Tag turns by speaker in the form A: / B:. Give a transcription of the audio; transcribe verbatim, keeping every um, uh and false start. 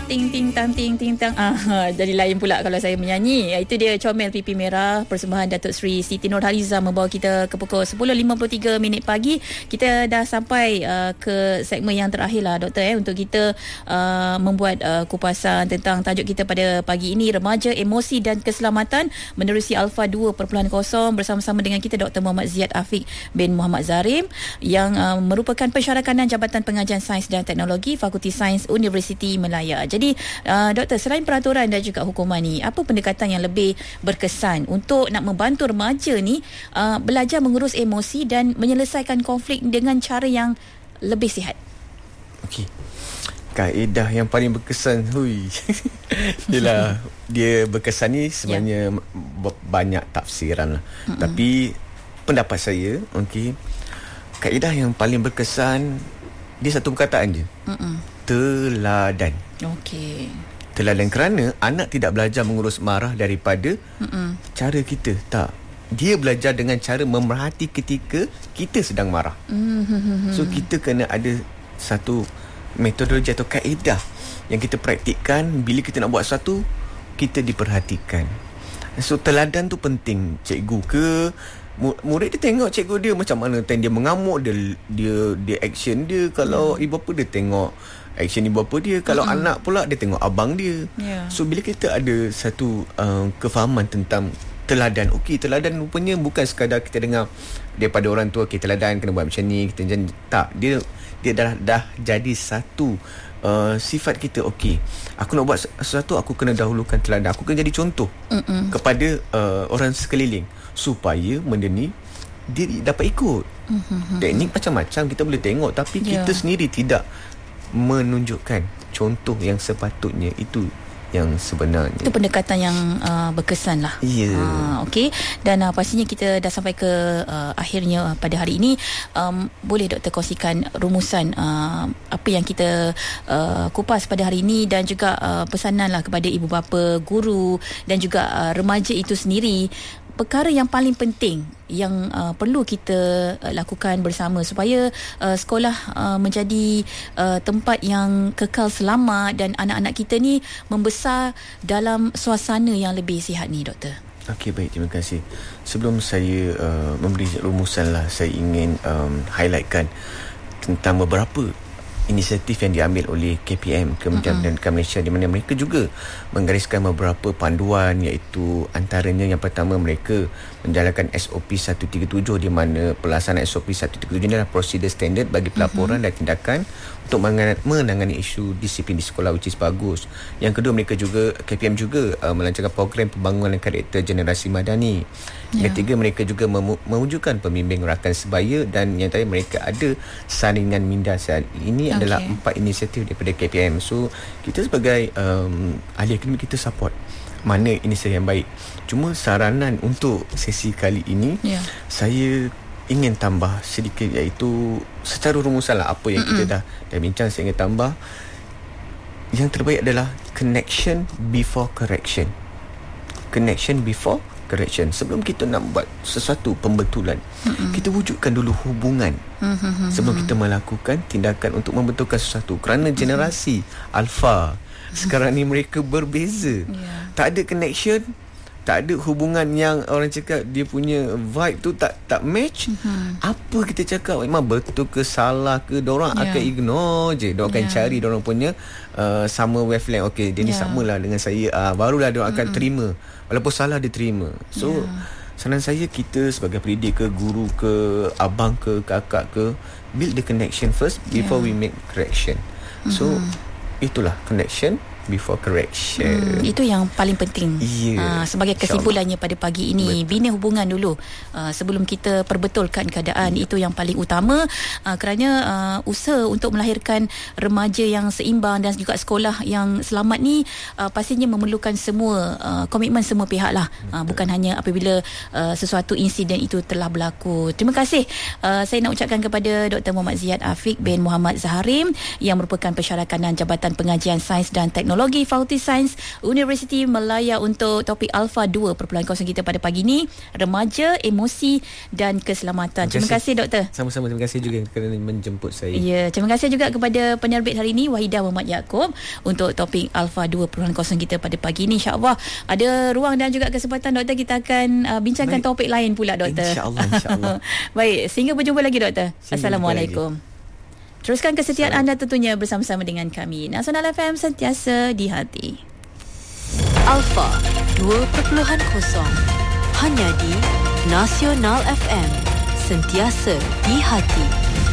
A: ting ting tang ting ting tang. Ah, jadi lain pula kalau saya menyanyi. Itu dia Comel Pipi Merah, persembahan Datuk Seri Siti Nurhaliza membawa kita ke pukul sepuluh lima puluh tiga minit pagi. Kita dah sampai uh, ke segmen yang terakhir lah doktor eh untuk kita uh, membuat uh, kupasan tentang tajuk kita pada pagi ini, remaja, emosi dan keselamatan menerusi Alpha dua titik kosong. Bersama-sama dengan kita Doktor Muhammad Ziyad Afiq bin Muhammad Zarim yang uh, merupakan pensyarakanan Jabatan Pengajian Sains dan Teknologi Fakulti Sains Universiti Melaya. Jadi uh, doktor, selain peraturan dan juga hukuman ni, apa pendekatan yang lebih berkesan untuk nak membantu remaja ni uh, belajar mengurus emosi dan menyelesaikan konflik dengan cara yang lebih sihat?
B: Okey. Kaedah yang paling berkesan hui ialah dia berkesan ni sebenarnya yeah. banyak tafsiran lah. Mm-mm. Tapi pendapat saya, okey, kaedah yang paling berkesan dia satu perkataan je. Mm-mm. Teladan. Okey. Teladan kerana anak tidak belajar mengurus marah daripada Mm-mm. cara kita. Tak. Dia belajar dengan cara memerhati ketika kita sedang marah. Mm-hmm. So kita kena ada satu metodologi atau kaedah yang kita praktikkan bila kita nak buat sesuatu, kita diperhatikan. So teladan tu penting. Cikgu ke murid dia tengok cikgu dia macam mana, time dia mengamuk, dia dia dia action dia. Kalau yeah. ibu bapa dia tengok action ibu bapa dia. Kalau mm-hmm. anak pula dia tengok abang dia. Yeah. So bila kita ada satu uh, kefahaman tentang teladan, okey, teladan rupanya bukan sekadar kita dengar daripada orang tua, okey, teladan kena buat macam ni, kita jangan, tak, dia dia dah dah jadi satu uh, sifat kita. Okey, aku nak buat sesuatu, aku kena dahulukan teladan, aku kena jadi contoh Mm-mm. kepada uh, orang sekeliling supaya benda ni dia dapat ikut. Mm-hmm. Teknik macam-macam kita boleh tengok, tapi yeah. kita sendiri tidak menunjukkan contoh yang sepatutnya. Itu yang sebenarnya. Itu
A: pendekatan yang uh, berkesan lah.
B: Ya. Yeah.
A: Uh, Okey. Dan uh, pastinya kita dah sampai ke uh, akhirnya uh, pada hari ini. Um, boleh doktor kongsikan rumusan uh, apa yang kita uh, kupas pada hari ini dan juga uh, pesanan lah kepada ibu bapa, guru dan juga uh, remaja itu sendiri. Perkara yang paling penting yang uh, perlu kita uh, lakukan bersama supaya uh, sekolah uh, menjadi uh, tempat yang kekal selamat dan anak-anak kita ni membesar dalam suasana yang lebih sihat ni, doktor.
B: Okey, baik, terima kasih. Sebelum saya uh, memberi rumusan lah, saya ingin um, highlightkan tentang beberapa inisiatif yang diambil oleh K P M, Kementerian uh-huh. Pendidikan Malaysia, di mana mereka juga menggariskan beberapa panduan, iaitu antaranya yang pertama, mereka menjalankan S O P seratus tiga puluh tujuh, di mana pelaksanaan S O P seratus tiga puluh tujuh ini adalah prosedur standard bagi pelaporan uh-huh. dan tindakan untuk menangani isu disiplin di sekolah, which is bagus. Yang kedua, mereka juga K P M juga uh, melancarkan program pembangunan karakter generasi madani. Yang yeah. ketiga, mereka juga memu- mewujudkan pembimbing rakan sebaya, dan yang terakhir, mereka ada saringan minda sihat. Ini okay. adalah empat inisiatif daripada K P M. So kita sebagai um, ahli akademik, kita support mana inisiatif yang baik. Cuma saranan untuk sesi kali ini, yeah. saya ingin tambah sedikit, iaitu secara rumusan lah apa yang Mm-mm. kita dah dah bincang. Saya ingin tambah yang terbaik adalah connection before correction. Connection before correction. Sebelum kita nak buat sesuatu pembetulan, Mm-mm. kita wujudkan dulu hubungan Mm-mm. sebelum kita melakukan tindakan untuk membetulkan sesuatu. Kerana generasi Mm-mm. alpha sekarang ni mereka berbeza. Yeah. Tak ada connection, tak ada hubungan yang orang cakap dia punya vibe tu tak tak match. Mm-hmm. Apa kita cakap memang betul ke salah ke, diorang yeah. akan ignore je. Diorang yeah. akan cari diorang punya uh, sama wavelength. Okey, dia ni yeah. samalah dengan saya, uh, barulah diorang mm-hmm. akan terima. Walaupun salah dia terima. So yeah. saran saya, kita sebagai pendidik ke, guru ke, abang ke, kakak ke, build the connection first before yeah. we make correction. Mm-hmm. So itulah connection before correction.
A: Hmm, itu yang paling penting.
B: Yeah.
A: Uh, sebagai kesimpulannya pada pagi ini, betul, bina hubungan dulu uh, sebelum kita perbetulkan keadaan. Yeah. Itu yang paling utama, uh, kerana uh, usaha untuk melahirkan remaja yang seimbang dan juga sekolah yang selamat ni uh, pastinya memerlukan semua uh, komitmen semua pihak lah. Uh, bukan hanya apabila uh, sesuatu insiden itu telah berlaku. Terima kasih. Uh, saya nak ucapkan kepada Doktor Muhammad Ziyad Afiq bin Muhammad Zarim yang merupakan pensyarakanan Jabatan Pengajian Sains dan Teknologi Teknologi Fakulti Sains Universiti Malaya untuk topik Alpha dua perpuluhan kosong kita pada pagi ni, remaja, emosi dan keselamatan. Terima kasih, terima kasih Doktor.
B: Sama-sama, terima kasih juga kerana menjemput saya.
A: Ya, terima kasih juga kepada penerbit hari ini Wahidah Muhammad Yaakob untuk topik Alpha dua perpuluhan kosong kita pada pagi ni. InsyaAllah ada ruang dan juga kesempatan Doktor, kita akan uh, bincangkan Baik. topik lain pula Doktor.
B: InsyaAllah, insyaAllah.
A: Baik, sehingga berjumpa lagi Doktor.
B: Sehingga
A: Assalamualaikum. Teruskan kesetiaan Salam. anda tentunya bersama-sama dengan kami. Nasional F M, sentiasa di hati.
C: Alpha dua perpuluhan kosong hanya di Nasional F M, sentiasa di hati.